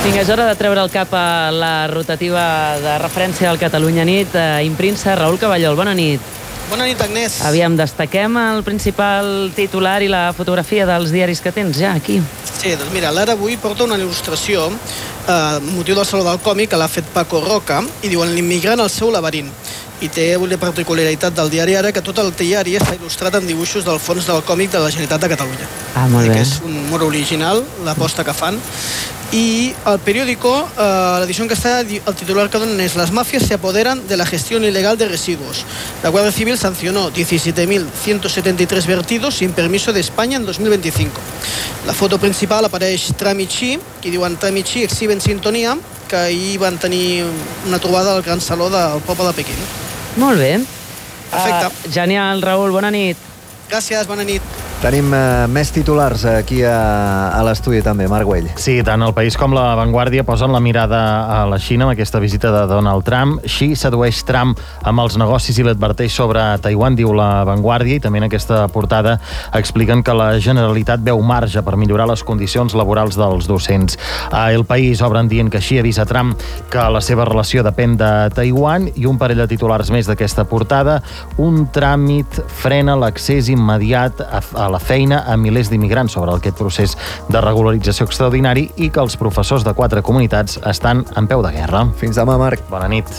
Vinga, és hora de treure el cap a la rotativa de referència del Catalunya Nit. Impríncer, Raül Cavallol, bona nit. Bona nit, Agnès. Aviam, destaquem el principal titular i la fotografia dels diaris que tens ja aquí. Sí, doncs mira, l'Ara avui porta una il·lustració motiu del Saló del Còmic que l'ha fet Paco Roca i diuen l'immigrant al seu laberint. I té una particularitat del diari Ara que tot el diari està il·lustrat amb dibuixos del fons del còmic de la Generalitat de Catalunya. Ah, molt bé. Que és un molt original, l'aposta que fan. Y al periódico, la edición que está, el titular que donen es: las mafias se apoderan de la gestión ilegal de residuos. La Guardia Civil sancionó 17.173 vertidos sin permiso de España en 2025. La foto principal apareix Tramichi, que diuen Tramichi exhiben sintonia, que ahir van tenir una trobada al Gran Saló del poble de Pequín. Molt bé. Perfecte. Genial, Raül, bona nit. Gràcies, bona nit. Tenim més titulars aquí a l'estudi també, Marc Güell. Sí, tant El País com La Vanguardia posen la mirada a la Xina amb aquesta visita de Donald Trump. Xi sedueix Trump amb els negocis i l'adverteix sobre Taiwan, diu La Vanguardia, i també en aquesta portada expliquen que la Generalitat veu marge per millorar les condicions laborals dels docents. A El País obren dient que Xi avisa Trump que la seva relació depèn de Taiwan, i un parell de titulars més d'aquesta portada: un tràmit frena l'accés immediat a la feina a milers d'immigrants sobre aquest procés de regularització extraordinari, i que els professors de 4 comunitats estan en peu de guerra. Fins demà, Marc. Bona nit.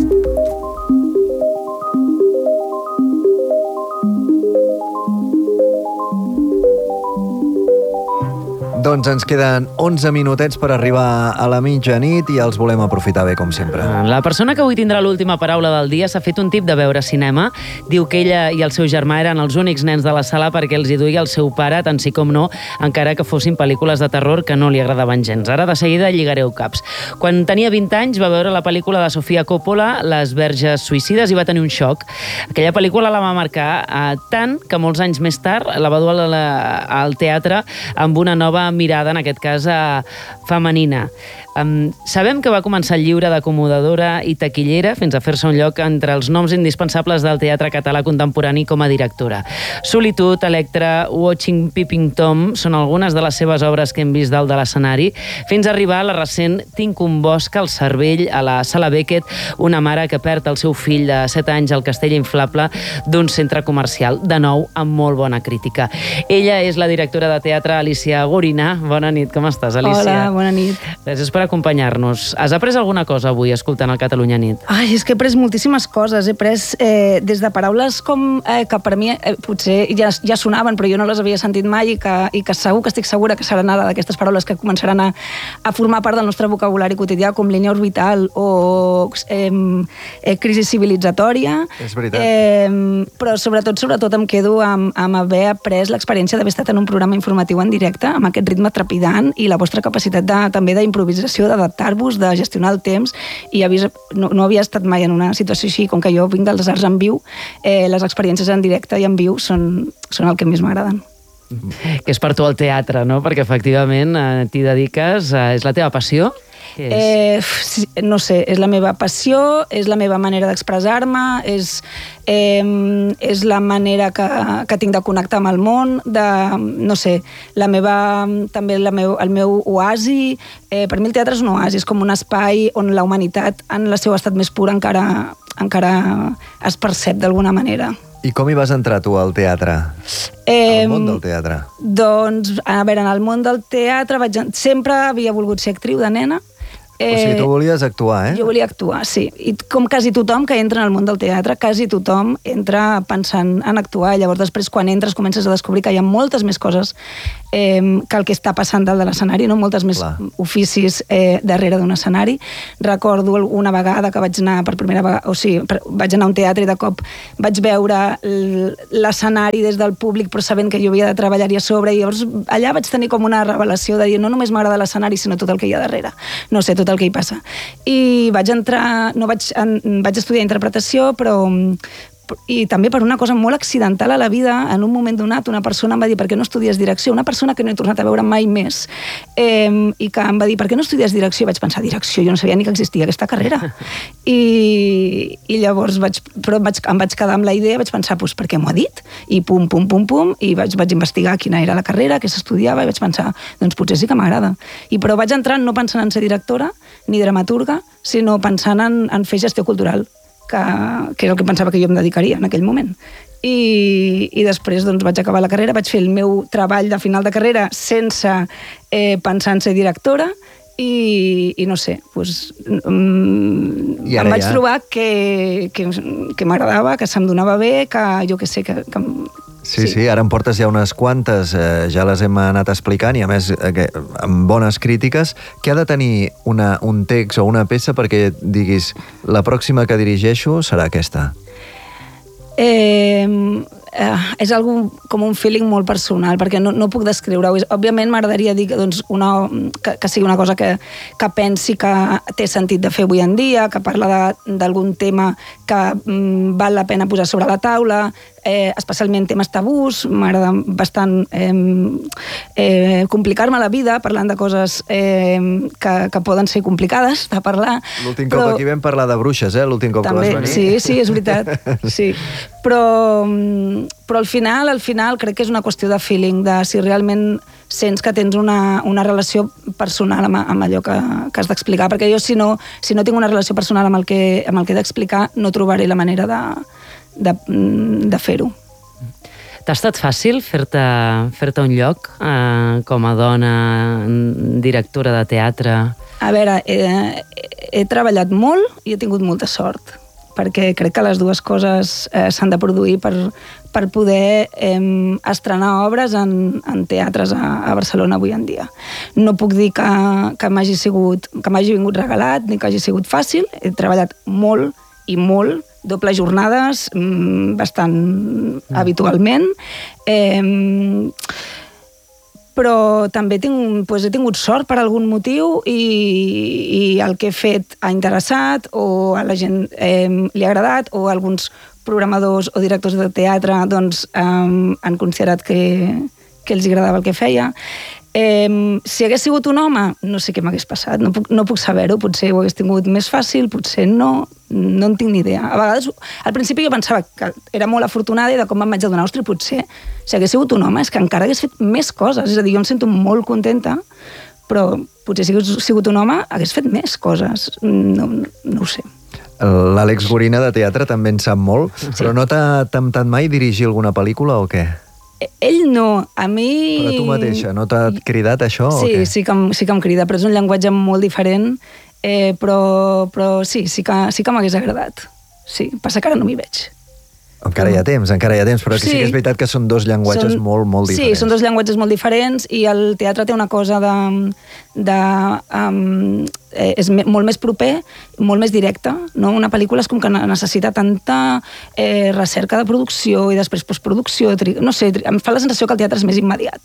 Doncs ens queden 11 minutets per arribar a la mitjanit i els volem aprofitar bé, com sempre. La persona que avui tindrà l'última paraula del dia s'ha fet un tip de veure cinema. Diu que ella i el seu germà eren els únics nens de la sala perquè els hi duia el seu pare, tant sí com no, encara que fossin pel·lícules de terror que no li agradaven gens. Ara de seguida lligareu caps. Quan tenia 20 anys va veure la pel·lícula de Sofia Coppola, Les verges suïcides, i va tenir un xoc. Aquella pel·lícula la va marcar tant que molts anys més tard la va dur al teatre amb una nova mirada, en aquest cas femenina. Sabem que va començar lliure d'acomodadora i taquillera fins a fer-se un lloc entre els noms indispensables del teatre català contemporani com a directora. Solitud, Electra, Watching Peeping Tom són algunes de les seves obres que hem vist dalt de l'escenari, fins a arribar a la recent Tinc un bosc al cervell, a la Sala Beckett, una mare que perd el seu fill de 7 anys al castell inflable d'un centre comercial, de nou amb molt bona crítica. Ella és la directora de teatre Alicia Gorina. Bona nit, com estàs, Alicia? Hola, bona nit. Gràcies per acompanyar-nos. Has après alguna cosa avui escoltant el Catalunya Nit? Ai, és que he après moltíssimes coses. He après des de paraules com que per mi potser ja sonaven, però jo no les havia sentit mai, i que segur que estic segura que seran ara d'aquestes paraules que començaran a formar part del nostre vocabulari quotidià, com línia orbital o crisi civilitzatòria. És veritat. Però sobretot em quedo amb haver après l'experiència d'haver estat en un programa informatiu en directe, amb aquest ritme trepidant, i la vostra capacitat també d'improvisació, d'adaptar-vos, de gestionar el temps, i no havia estat mai en una situació així. Com que jo vinc dels arts en viu, les experiències en directe i en viu són el que més m'agraden. Que és per tu el teatre, no? Perquè efectivament t'hi dediques, és la teva passió? No sé, és la meva passió, és la meva manera d'expressar-me, és la manera que tinc de connectar amb el món, no sé, també el meu oasi. Per mi el teatre és un oasi, és com un espai on la humanitat en el seu estat més pur encara es percep d'alguna manera. I com hi vas entrar tu al teatre? Al món del teatre? Doncs, a veure, en el món del teatre sempre havia volgut ser actriu de nena. O sigui, tu volies actuar, eh? Jo volia actuar, sí. I com quasi tothom que entra en el món del teatre, quasi tothom entra pensant en actuar. Llavors, després, quan entres, comences a descobrir que hi ha moltes més coses que el que està passant dalt de l'escenari, no? Moltes més oficis darrere d'un escenari. Recordo una vegada que vaig anar per primera vegada, vaig anar a un teatre i de cop vaig veure l'escenari des del públic, però sabent que jo havia de treballar-hi a sobre, i llavors allà vaig tenir com una revelació de dir, no només m'agrada l'escenari, sinó tot el que hi ha darrere. No sé, tot el que hi passa. I vaig entrar, vaig estudiar interpretació, però i també per una cosa molt accidental a la vida, en un moment donat una persona em va dir per què no estudies direcció, una persona que no he tornat a veure mai més, i que em va dir per què no estudies direcció, i vaig pensar, direcció, jo no sabia ni que existia aquesta carrera, i llavors em vaig quedar amb la idea, vaig pensar, doncs per què m'ho ha dit? I pum, i vaig investigar quina era la carrera, què s'estudiava, i vaig pensar, doncs potser sí que m'agrada. Però vaig entrar no pensant en ser directora ni dramaturga, sinó pensant en fer gestió cultural, que era el que pensava que jo em dedicaria en aquell moment. I després doncs, vaig acabar la carrera, vaig fer el meu treball de final de carrera sense pensar en ser directora i no sé, doncs, em vaig trobar que m'agradava, que se'm donava bé, que jo què sé, que Sí, ara em portes ja unes quantes, ja les hem anat explicant, i a més amb bones crítiques. Què ha de tenir un text o una peça perquè diguis la pròxima que dirigeixo serà aquesta? És com un feeling molt personal, perquè no puc descriure-ho. Òbviament m'agradaria dir doncs, que sigui una cosa que pensi que té sentit de fer avui en dia, que parla d'algun tema que val la pena posar sobre la taula, especialment temes tabús. M'agrada bastant complicar-me la vida parlant de coses que poden ser complicades de parlar. L'últim cop aquí vam parlar de bruixes, l'últim cop també, que vas venir. Sí, és veritat. Sí. Però al final crec que és una qüestió de feeling, de si realment sents que tens una relació personal amb allò que has d'explicar, perquè jo si no tinc una relació personal amb el que he d'explicar no trobaré la manera de fer-ho. T'ha estat fàcil fer-te un lloc com a dona directora de teatre? A veure, he treballat molt i he tingut molta sort, perquè crec que les dues coses s'han de produir per poder estrenar obres en teatres a Barcelona avui en dia. No puc dir que m'hagi vingut regalat ni que hagi sigut fàcil. He treballat molt i molt, dobles jornades, bastant habitualment, però també he tingut sort per algun motiu i el que he fet ha interessat o a la gent li ha agradat o alguns programadors o directors de teatre doncs, han considerat que els agradava el que feia. Si hagués sigut un home, no sé què m'hagués passat, no puc saber-ho, potser ho hagués tingut més fàcil, potser no en tinc ni idea. A vegades, al principi jo pensava que era molt afortunada i de com em vaig adonar, ostres, potser si hagués sigut un home és que encara hagués fet més coses, és a dir, jo em sento molt contenta, però potser si hagués sigut un home hagués fet més coses, no ho sé. L'Àlex Gorina de teatre també en sap molt, però no t'ha temptat mai dirigir alguna pel·lícula o què? Ell no, a mi... Però tu mateixa, no t'ha cridat això o què? Sí que em crida, però és un llenguatge molt diferent, però sí que m'hagués agradat. Sí, passa que ara no m'hi veig. Encara hi ha temps, però sí que és veritat que són dos llenguatges molt diferents. Sí, són dos llenguatges molt diferents i el teatre té una cosa és molt més proper, molt més directe, no? Una pel·lícula és com que necessita tanta recerca de producció i després postproducció, no sé, em fa la sensació que el teatre és més immediat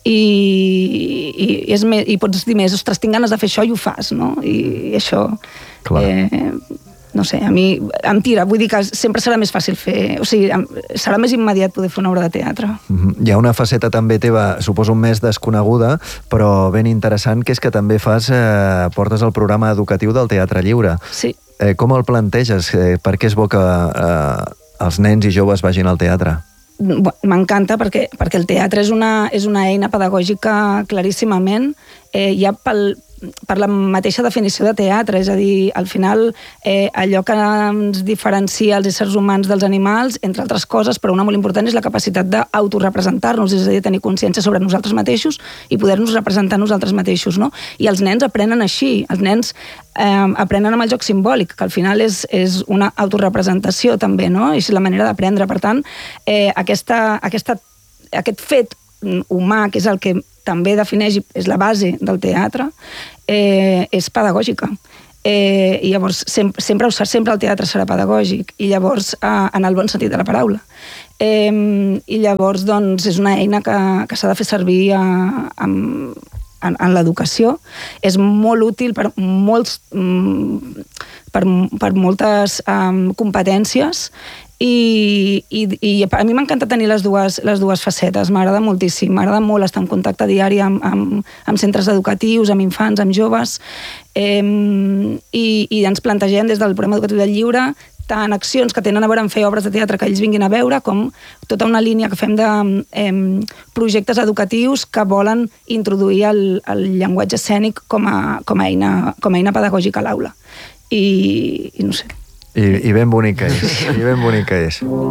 i pots dir més, ostres, tinc ganes de fer això i ho fas, no? I això... Clar. No sé, a mi em tira, vull dir que sempre serà més fàcil fer, o sigui, serà més immediat poder fer una obra de teatre. Hi ha una faceta també teva, suposo més desconeguda, però ben interessant, que és que també portes el programa educatiu del Teatre Lliure. Sí. Com el planteges? Per què és bo que els nens i joves vagin al teatre? M'encanta perquè el teatre és una eina pedagògica claríssimament, ja per la mateixa definició de teatre, és a dir, al final allò que ens diferencia els éssers humans dels animals, entre altres coses, però una molt important és la capacitat d'autorepresentar-nos, és a dir, tenir consciència sobre nosaltres mateixos i poder-nos representar nosaltres mateixos, no? I els nens aprenen així, els nens aprenen amb el joc simbòlic, que al final és una autorepresentació també, no? És la manera d'aprendre. Per tant, aquest fet humà, que és el que també defineix, és la base del teatre, és pedagògica. I llavors sempre el teatre serà pedagògic, i llavors en el bon sentit de la paraula. I llavors doncs és una eina que s'ha de fer servir en l'educació, és molt útil per moltes competències i a mi m'encanta tenir les dues facetes, m'agrada moltíssim, m'agrada molt estar en contacte diari amb centres educatius, amb infants, amb joves, i ens plantegem des del programa educatiu del lliure tant accions que tenen a veure amb fer obres de teatre que ells vinguin a veure, com tota una línia que fem de projectes educatius que volen introduir el llenguatge escènic com a eina pedagògica a l'aula. I no sé. I ben bonic que és. I ben bonic que és.